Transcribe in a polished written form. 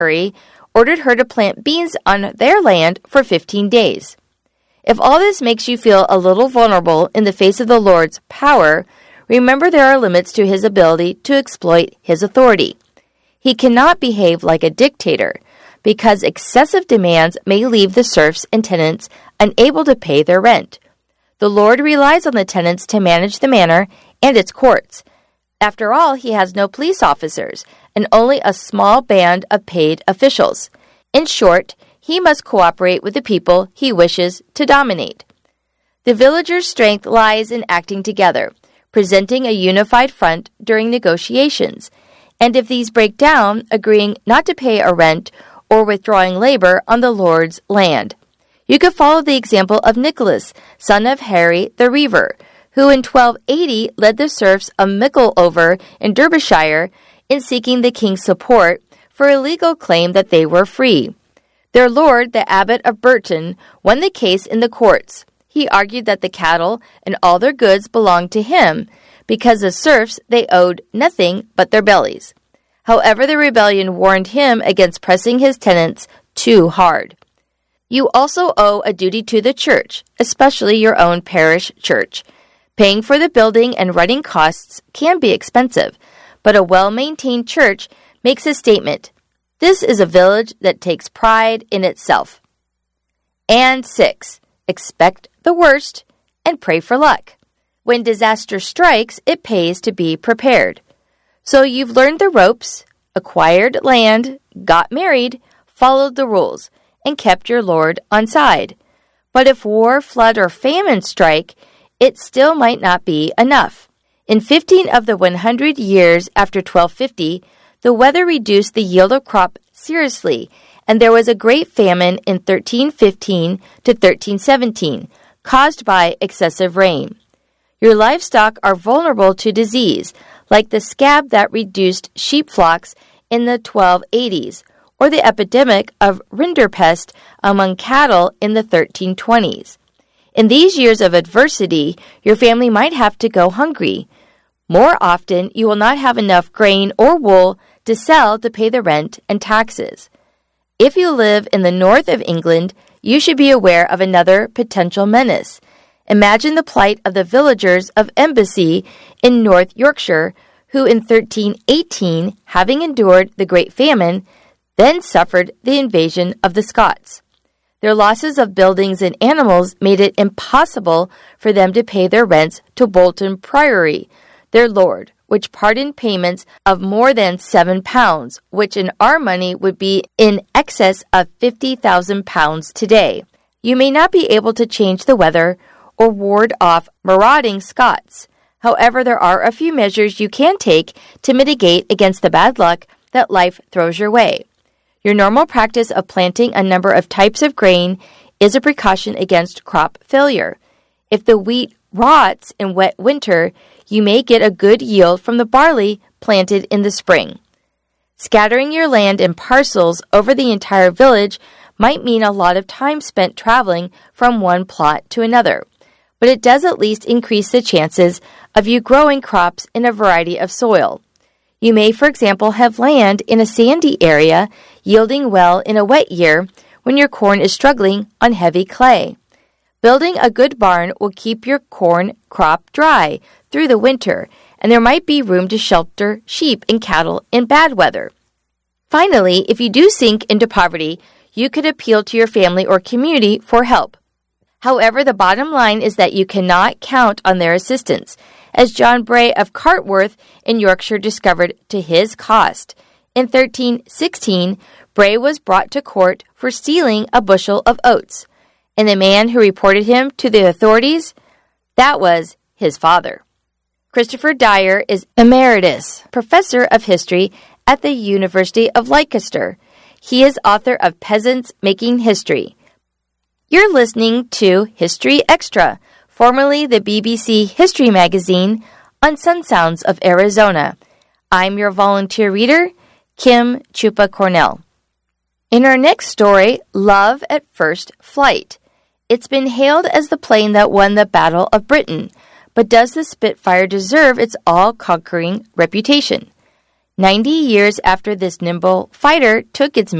Harry ordered her to plant beans on their land for 15 days. If all this makes you feel a little vulnerable in the face of the Lord's power, remember there are limits to his ability to exploit his authority. He cannot behave like a dictator, because excessive demands may leave the serfs and tenants unable to pay their rent. The Lord relies on the tenants to manage the manor and its courts. After all, he has no police officers and only a small band of paid officials. In short, he must cooperate with the people he wishes to dominate. The villagers' strength lies in acting together, presenting a unified front during negotiations, and if these break down, agreeing not to pay a rent or withdrawing labor on the Lord's land. You could follow the example of Nicholas, son of Harry the Reaver, who in 1280 led the serfs of Mickleover in Derbyshire in seeking the king's support for a legal claim that they were free. Their lord, the abbot of Burton, won the case in the courts. He argued that the cattle and all their goods belonged to him, because as serfs they owed nothing but their bellies. However, the rebellion warned him against pressing his tenants too hard. You also owe a duty to the church, especially your own parish church. Paying for the building and running costs can be expensive, but a well-maintained church makes a statement. This is a village that takes pride in itself. And 6. Expect the worst and pray for luck. When disaster strikes, it pays to be prepared. So you've learned the ropes, acquired land, got married, followed the rules, and kept your Lord on side. But if war, flood, or famine strike, it still might not be enough. In 15 of the 100 years after 1250, the weather reduced the yield of crop seriously, and there was a great famine in 1315 to 1317, caused by excessive rain. Your livestock are vulnerable to disease, like the scab that reduced sheep flocks in the 1280s, or the epidemic of rinderpest among cattle in the 1320s. In these years of adversity, your family might have to go hungry. More often, you will not have enough grain or wool to sell to pay the rent and taxes. If you live in the north of England, you should be aware of another potential menace. Imagine the plight of the villagers of Embassy in North Yorkshire, who in 1318, having endured the Great Famine, then suffered the invasion of the Scots. Their losses of buildings and animals made it impossible for them to pay their rents to Bolton Priory, their lord, which pardoned payments of more than £7, which in our money would be in excess of £50,000 today. You may not be able to change the weather or ward off marauding Scots. However, there are a few measures you can take to mitigate against the bad luck that life throws your way. Your normal practice of planting a number of types of grain is a precaution against crop failure. If the wheat rots in wet winter, you may get a good yield from the barley planted in the spring. Scattering your land in parcels over the entire village might mean a lot of time spent traveling from one plot to another, but it does at least increase the chances of you growing crops in a variety of soil. You may, for example, have land in a sandy area yielding well in a wet year when your corn is struggling on heavy clay. Building a good barn will keep your corn crop dry through the winter, and there might be room to shelter sheep and cattle in bad weather. Finally, if you do sink into poverty, you could appeal to your family or community for help. However, the bottom line is that you cannot count on their assistance, as John Bray of Cartworth in Yorkshire discovered to his cost. In 1316, Bray was brought to court for stealing a bushel of oats, and the man who reported him to the authorities, that was his father. Christopher Dyer is Emeritus Professor of History at the University of Leicester. He is author of Peasants Making History. You're listening to History Extra, formerly the BBC History Magazine, on Sun Sounds of Arizona. I'm your volunteer reader, Kim Chupa Cornell. In our next story, Love at First Flight. It's been hailed as the plane that won the Battle of Britain, but does the Spitfire deserve its all-conquering reputation? 90 years after this nimble fighter took its